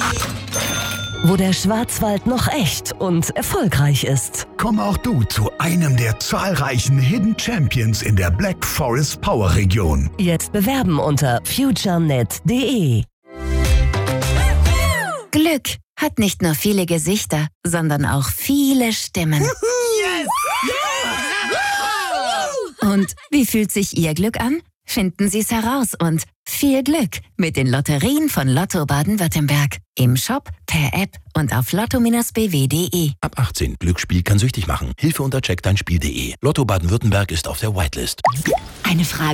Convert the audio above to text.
Wo der Schwarzwald noch echt und erfolgreich ist. Komm auch du zu einem der zahlreichen Hidden Champions in der Black Forest Power Region. Jetzt bewerben unter futurenet.de. Glück hat nicht nur viele Gesichter, sondern auch viele Stimmen. Und wie fühlt sich Ihr Glück an? Finden Sie es heraus und viel Glück mit den Lotterien von Lotto Baden-Württemberg. Im Shop, per App und auf lotto-bw.de. Ab 18. Glücksspiel kann süchtig machen. Hilfe unter checkdeinspiel.de. Lotto Baden-Württemberg ist auf der Whitelist. Eine Frage